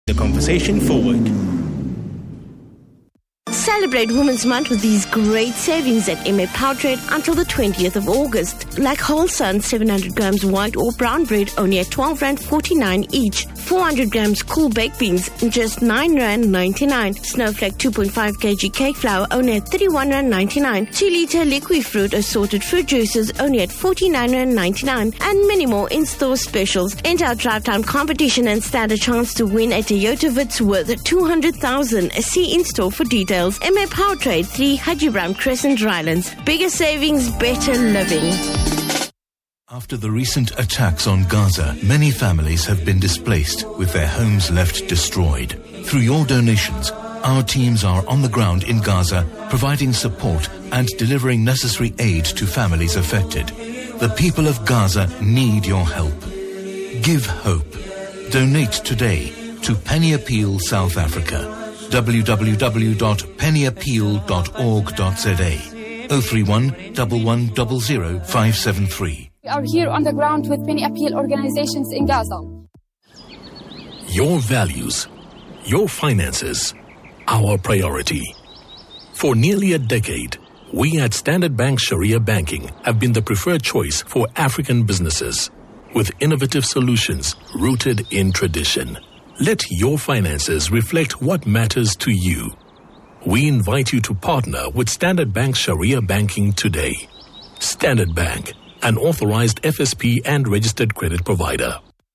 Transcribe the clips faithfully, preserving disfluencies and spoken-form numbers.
the conversation forward. Celebrate Women's Month with these great savings at M A Powertrade until the twentieth of August. Like Whole Sun seven hundred grams white or brown bread only at twelve rand forty-nine each. four hundred grams cool baked beans just nine rand ninety-nine. Snowflake two point five kilograms cake flour only at thirty-one rand ninety-nine. two litre liquid fruit assorted fruit juices only at forty-nine rand ninety-nine. And many more in-store specials. Enter our drive time competition and stand a chance to win a Toyota Vitz worth two hundred thousand. See in-store for details. M A Powertrade, three Haji Brown Crescent, Rylands. Bigger savings, better living. After the recent attacks on Gaza, many families have been displaced with their homes left destroyed. Through your donations, our teams are on the ground in Gaza, providing support and delivering necessary aid to families affected. The people of Gaza need your help. Give hope. Donate today to Penny Appeal South Africa. w w w dot penny appeal dot org dot z a oh three one, one one zero zero, five seven three. We are here on the ground with Penny Appeal organizations in Gaza. Your values, your finances, our priority. For nearly a decade, we at Standard Bank Sharia Banking have been the preferred choice for African businesses with innovative solutions rooted in tradition. Let your finances reflect what matters to you. We invite you to partner with Standard Bank Sharia Banking today. Standard Bank, an authorized F S P and registered credit provider.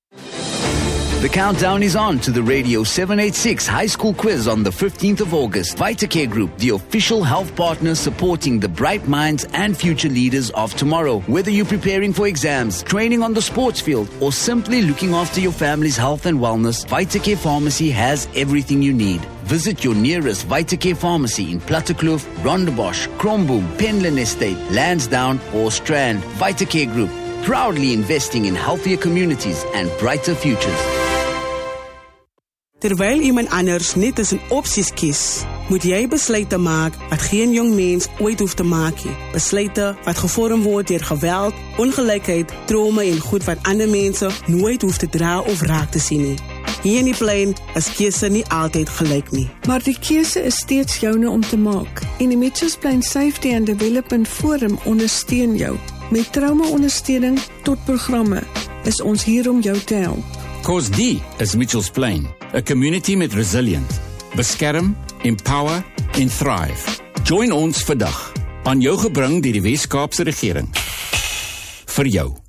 The countdown is on to the Radio seven eighty-six High School Quiz on the fifteenth of August. VitaCare Group, the official health partner supporting the bright minds and future leaders of tomorrow. Whether you're preparing for exams, training on the sports field, or simply looking after your family's health and wellness, VitaCare Pharmacy has everything you need. Visit your nearest VitaCare Pharmacy in Plattekloof, Rondebosch, Kromboom, Penland Estate, Lansdowne, or Strand. VitaCare Group, proudly investing in healthier communities and brighter futures. Terwyl iemand anders net tussen opsies kies, moet jy besluite maak wat geen jong mens ooit hoef te maak nie. Besluite wat gevorm word deur geweld, ongelykheid, trauma en goed wat ander mense nooit hoef te dra of raak te sien nie. Hier in die plein is keuse nie altyd gelyk nie. Maar die keuse is steeds joune om te maak. En die Mitchells Plain Safety and Development Forum ondersteun jou. Met trauma-ondersteuning tot programme is ons hier om jou te help. Cause die is Mitchells Plain, a community met resilient. Beskerm, empower en thrive. Join ons vandag, aan jou gebring deur die Wes-Kaapse regering. Vir jou.